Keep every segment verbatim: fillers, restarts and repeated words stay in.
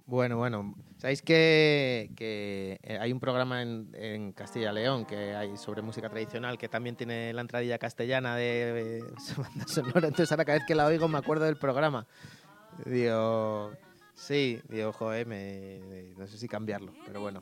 Bueno, bueno, sabéis que, que hay un programa en, en Castilla y León que hay sobre música tradicional que también tiene la entradilla castellana de, de banda sonora, entonces ahora cada vez que la oigo me acuerdo del programa. Digo, sí, digo, joder, me, no sé si cambiarlo, pero bueno.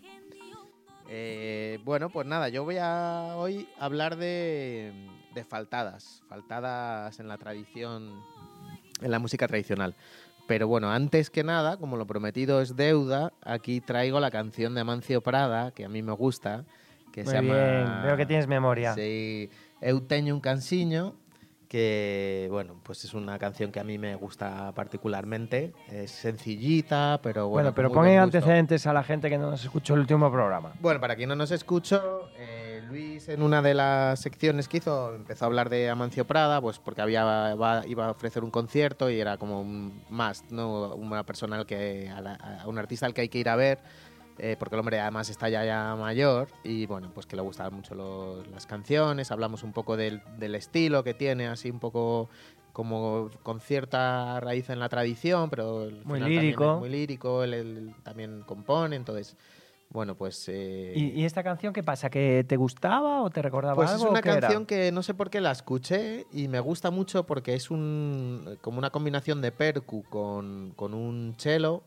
Eh, bueno, pues nada, yo voy a hoy hablar de, de faltadas, faltadas en la tradición, en la música tradicional. Pero bueno, antes que nada, como lo prometido es deuda, aquí traigo la canción de Amancio Prada, que a mí me gusta, que Muy se llama... bien, veo que tienes memoria. Sí, Eu teño un cansiño, que bueno, pues es una canción que a mí me gusta particularmente. Es sencillita, pero bueno, Bueno, pero con muy buen pon gusto. antecedentes a la gente que no nos escuchó el último programa. Bueno, para quien no nos escuchó, eh, Luis en una de las secciones que hizo empezó a hablar de Amancio Prada, pues porque había va, iba a ofrecer un concierto y era como un must, ¿no? Una persona al que, a, la, a un artista al que hay que ir a ver, eh, porque el hombre además está ya, ya mayor y bueno, pues que le gustaban mucho los, las canciones, hablamos un poco del, del estilo que tiene, así un poco como con cierta raíz en la tradición, pero al Muy final lírico. también es muy lírico, él, él también compone, entonces... Bueno, pues... Eh... ¿Y, ¿Y esta canción qué pasa? ¿Que te gustaba o te recordaba pues algo? es una ¿o qué canción era? que no sé por qué la escuché y me gusta mucho porque es un como una combinación de percu con, con un cello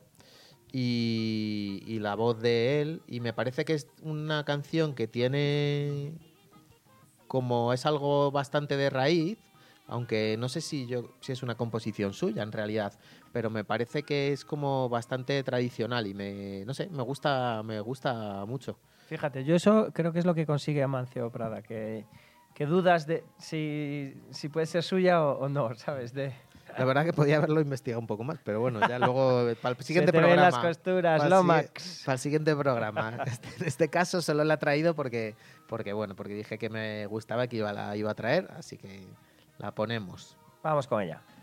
y, y la voz de él, y me parece que es una canción que tiene como es algo bastante de raíz, aunque no sé si yo si es una composición suya en realidad, pero me parece que es como bastante tradicional y me no sé, me gusta me gusta mucho. Fíjate, yo eso creo que es lo que consigue Amancio Prada, que, que dudas de si, si puede ser suya o, o no, ¿sabes? De... La verdad que podía haberlo investigado un poco más, pero bueno, ya luego para el siguiente Se te programa. ven las costuras, para, el Lomax. para el siguiente programa. Este, en este caso solo la he traído porque, porque bueno, porque dije que me gustaba, que iba, la iba a traer, así que la ponemos. Vamos con ella.